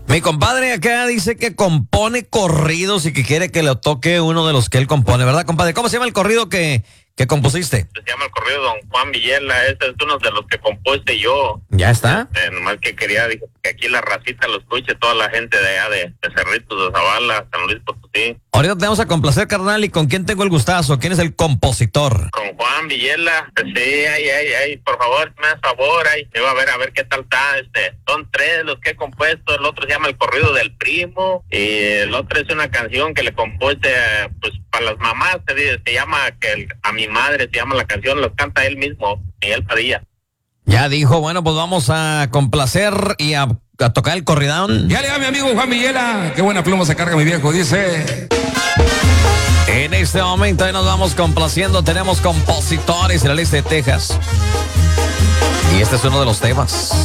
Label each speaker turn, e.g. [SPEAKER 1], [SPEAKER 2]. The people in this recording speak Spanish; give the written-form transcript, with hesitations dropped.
[SPEAKER 1] Mi compadre acá dice que compone corridos y que quiere que le toque uno de los que él compone, ¿verdad, compadre? ¿Cómo se llama el corrido que compusiste?
[SPEAKER 2] Se llama el corrido Don Juan Villela. Este es uno de los que compuse yo.
[SPEAKER 1] ¿Ya está?
[SPEAKER 2] Nomás que quería, dije, que aquí la racita lo escuche, toda la gente de allá de Cerritos, de Zavala, San Luis Potosí.
[SPEAKER 1] Ahorita te vamos a complacer, carnal. ¿Y con quién tengo el gustazo? ¿Quién es el compositor?
[SPEAKER 2] Con Juan Villela. Sí, ay, por favor, me das favor, ahí. Me va a ver qué tal está. Son 3 los que he compuesto. El otro se llama El Corrido del Primo. Y el otro es una canción que le compuse, pues, para las mamás. Se llama, a mi madre se llama la canción, lo canta él mismo, Miguel Padilla.
[SPEAKER 1] Ya dijo, bueno, pues vamos a complacer y a tocar el corridón.
[SPEAKER 3] Ya le da mi amigo Juan Villela. Qué buena pluma se carga mi viejo, dice.
[SPEAKER 1] En este momento ahí nos vamos complaciendo. Tenemos compositores en la lista de Texas. Y este es uno de los temas.